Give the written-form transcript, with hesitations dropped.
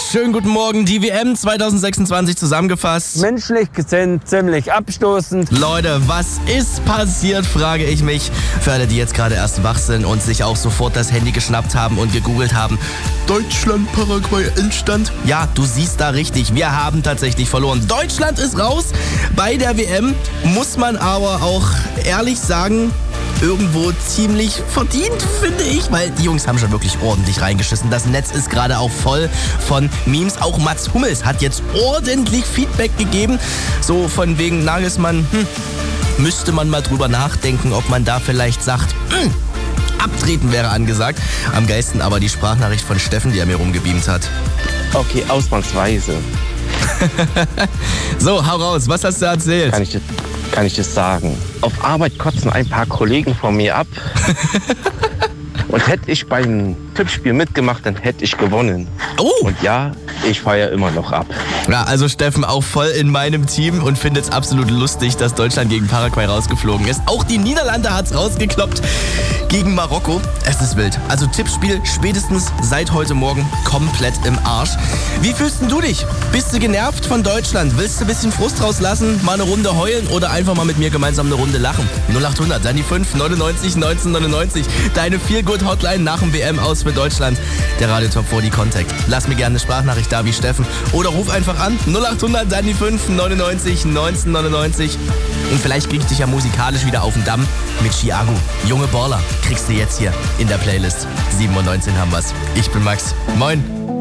Schönen guten Morgen, die WM 2026 zusammengefasst. Menschlich gesehen ziemlich abstoßend. Leute, was ist passiert, frage ich mich. Für alle, die jetzt gerade erst wach sind und sich auch sofort das Handy geschnappt haben und gegoogelt haben. Deutschland, Paraguay, Endstand. Ja, du siehst da richtig, wir haben tatsächlich verloren. Deutschland ist raus. Bei der WM muss man aber auch ehrlich sagen, irgendwo ziemlich verdient, finde ich, weil die Jungs haben schon wirklich ordentlich reingeschissen. Das Netz ist gerade auch voll von Memes. Auch Mats Hummels hat jetzt ordentlich Feedback gegeben. So von wegen Nagelsmann, müsste man mal drüber nachdenken, ob man da vielleicht sagt, abtreten wäre angesagt. Am geilsten aber die Sprachnachricht von Steffen, die er mir rumgebeamt hat. Okay, ausnahmsweise. So, hau raus, was hast du erzählt? Kann ich das sagen? Auf Arbeit kotzen ein paar Kollegen von mir ab. Und hätte ich beim Tippspiel mitgemacht, dann hätte ich gewonnen. Oh! Und ja, ich feiere immer noch ab. Ja, also Steffen auch voll in meinem Team und findet es absolut lustig, dass Deutschland gegen Paraguay rausgeflogen ist. Auch die Niederlande hat's rausgekloppt gegen Marokko. Es ist wild. Also Tippspiel spätestens seit heute Morgen komplett im Arsch. Wie fühlst denn du dich? Bist du genervt von Deutschland? Willst du ein bisschen Frust rauslassen? Mal eine Runde heulen oder einfach mal mit mir gemeinsam eine Runde lachen? 0800, dann die 5 99 1999. Deine Feel-Good-Hotline nach dem WM-Aus für Deutschland. Der Radio Top 40 Contact. Lass mir gerne eine Sprachnachricht da wie Steffen. Oder ruf einfach an. 0800, dann die 5 99 1999. Und vielleicht krieg ich dich ja musikalisch wieder auf den Damm mit Chiago. Junge Baller kriegst du jetzt hier in der Playlist. 7:19 haben wir's. Ich bin Max. Moin.